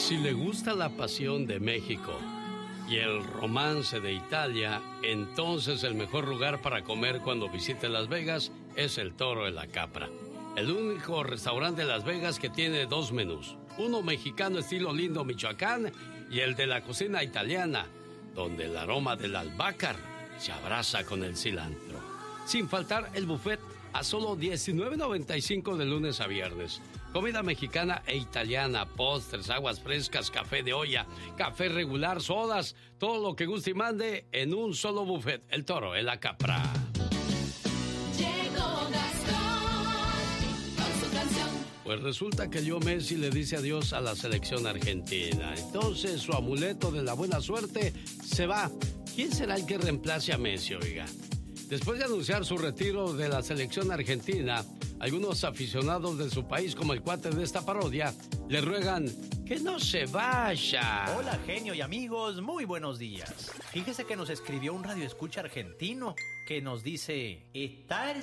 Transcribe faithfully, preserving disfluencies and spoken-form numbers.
Si le gusta la pasión de México y el romance de Italia, entonces el mejor lugar para comer cuando visite Las Vegas es el Toro de la Capra. El único restaurante de Las Vegas que tiene dos menús. Uno mexicano estilo Lindo, Michoacán, y el de la cocina italiana, donde el aroma del albácar se abraza con el cilantro. Sin faltar el buffet a solo diecinueve noventa y cinco de lunes a viernes. Comida mexicana e italiana, postres, aguas frescas, café de olla, café regular, sodas, todo lo que guste y mande en un solo buffet. El Toro en la Capra. Llegó Gastón con su canción. Pues resulta que Leo Messi le dice adiós a la selección argentina. Entonces su amuleto de la buena suerte se va. ¿Quién será el que reemplace a Messi, oiga? Después de anunciar su retiro de la selección argentina, algunos aficionados de su país, como el cuate de esta parodia, le ruegan que no se vaya. Hola, genio y amigos, muy buenos días. Fíjese que nos escribió un radioescucha argentino que nos dice: estar